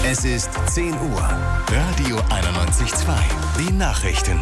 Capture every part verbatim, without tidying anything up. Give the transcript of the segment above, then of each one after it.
Es ist zehn Uhr. Radio einundneunzig Komma zwei. Die Nachrichten.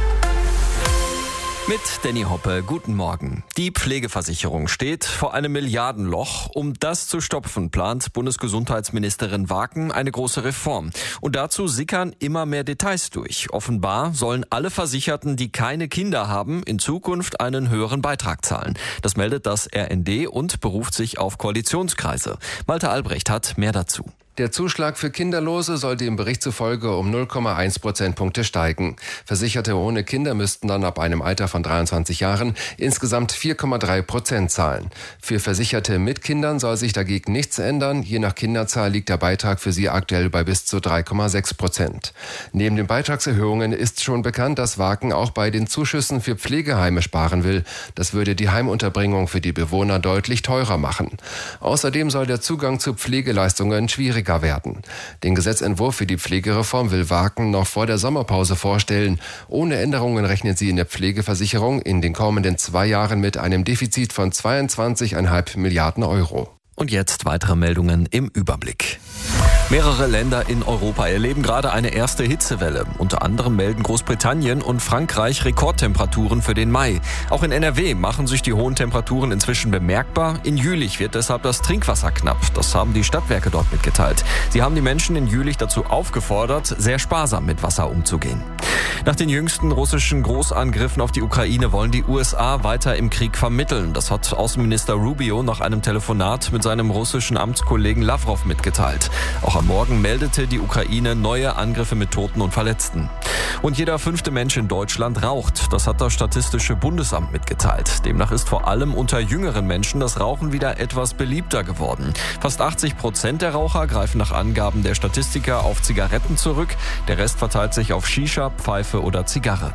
Mit Danny Hoppe, guten Morgen. Die Pflegeversicherung steht vor einem Milliardenloch. Um das zu stopfen, plant Bundesgesundheitsministerin Waken eine große Reform. Und dazu sickern immer mehr Details durch. Offenbar sollen alle Versicherten, die keine Kinder haben, in Zukunft einen höheren Beitrag zahlen. Das meldet das R N D und beruft sich auf Koalitionskreise. Malte Albrecht hat mehr dazu. Der Zuschlag für Kinderlose soll dem Bericht zufolge um null Komma eins Prozentpunkte steigen. Versicherte ohne Kinder müssten dann ab einem Alter von dreiundzwanzig Jahren insgesamt vier Komma drei Prozent zahlen. Für Versicherte mit Kindern soll sich dagegen nichts ändern. Je nach Kinderzahl liegt der Beitrag für sie aktuell bei bis zu drei Komma sechs Prozent. Neben den Beitragserhöhungen ist schon bekannt, dass Waken auch bei den Zuschüssen für Pflegeheime sparen will. Das würde die Heimunterbringung für die Bewohner deutlich teurer machen. Außerdem soll der Zugang zu Pflegeleistungen schwierig werden. Den Gesetzentwurf für die Pflegereform will Waken noch vor der Sommerpause vorstellen. Ohne Änderungen rechnet sie in der Pflegeversicherung in den kommenden zwei Jahren mit einem Defizit von zweiundzwanzig Komma fünf Milliarden Euro. Und jetzt weitere Meldungen im Überblick. Mehrere Länder in Europa erleben gerade eine erste Hitzewelle. Unter anderem melden Großbritannien und Frankreich Rekordtemperaturen für den Mai. Auch in N R W machen sich die hohen Temperaturen inzwischen bemerkbar. In Jülich wird deshalb das Trinkwasser knapp. Das haben die Stadtwerke dort mitgeteilt. Sie haben die Menschen in Jülich dazu aufgefordert, sehr sparsam mit Wasser umzugehen. Nach den jüngsten russischen Großangriffen auf die Ukraine wollen die U S A weiter im Krieg vermitteln. Das hat Außenminister Rubio nach einem Telefonat mit seinem russischen Amtskollegen Lavrov mitgeteilt. Auch am Morgen meldete die Ukraine neue Angriffe mit Toten und Verletzten. Und jeder fünfte Mensch in Deutschland raucht. Das hat das Statistische Bundesamt mitgeteilt. Demnach ist vor allem unter jüngeren Menschen das Rauchen wieder etwas beliebter geworden. Fast achtzig Prozent der Raucher greifen nach Angaben der Statistiker auf Zigaretten zurück. Der Rest verteilt sich auf Shisha, Pfeife oder Zigarre.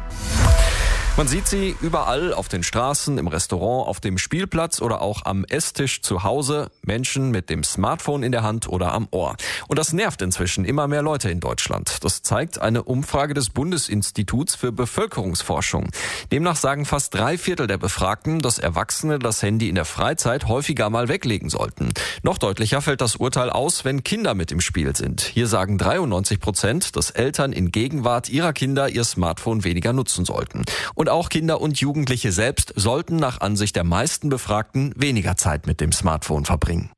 Man sieht sie überall auf den Straßen, im Restaurant, auf dem Spielplatz oder auch am Esstisch zu Hause. Menschen mit dem Smartphone in der Hand oder am Ohr. Und das nervt inzwischen immer mehr Leute in Deutschland. Das zeigt eine Umfrage des Bundesinstituts für Bevölkerungsforschung. Demnach sagen fast drei Viertel der Befragten, dass Erwachsene das Handy in der Freizeit häufiger mal weglegen sollten. Noch deutlicher fällt das Urteil aus, wenn Kinder mit im Spiel sind. Hier sagen dreiundneunzig Prozent, dass Eltern in Gegenwart ihrer Kinder ihr Smartphone weniger nutzen sollten. Und auch Kinder und Jugendliche selbst sollten nach Ansicht der meisten Befragten weniger Zeit mit dem Smartphone verbringen.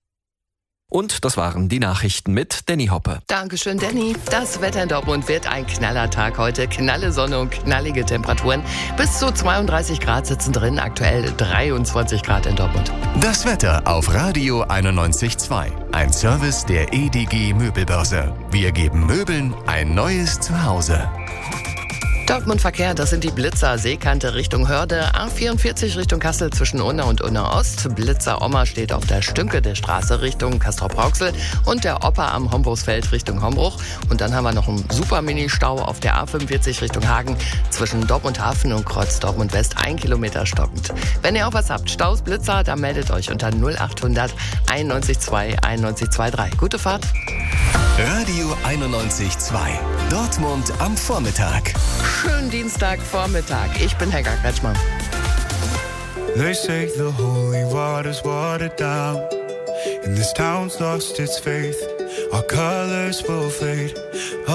Und das waren die Nachrichten mit Danny Hoppe. Dankeschön, Danny. Das Wetter in Dortmund wird ein knaller Tag heute. Knalle Sonne und knallige Temperaturen. Bis zu zweiunddreißig Grad sitzen drin. Aktuell dreiundzwanzig Grad in Dortmund. Das Wetter auf Radio einundneunzig Komma zwei. Ein Service der E D G Möbelbörse. Wir geben Möbeln ein neues Zuhause. Dortmund Verkehr, das sind die Blitzer, Seekante Richtung Hörde, A vierundvierzig Richtung Kassel zwischen Unna und Unna Ost. Blitzer Ommer steht auf der Stünke der Straße Richtung Castrop-Rauxel und der Oper am Hombruchsfeld Richtung Hombruch. Und dann haben wir noch einen super Mini-Stau auf der A fünfundvierzig Richtung Hagen zwischen Dortmund Hafen und Kreuz Dortmund West, ein Kilometer stockend. Wenn ihr auch was habt, Staus, Blitzer, dann meldet euch unter null achthundert einundneunzig zwei einundneunzig zweiunddreißig. Gute Fahrt. Radio einundneunzig Komma zwei. Dortmund am Vormittag. Schönen Dienstagvormittag. Ich bin Helga Kretschmann. They say the holy water's watered down, and this town's lost its faith. Our colors will fade.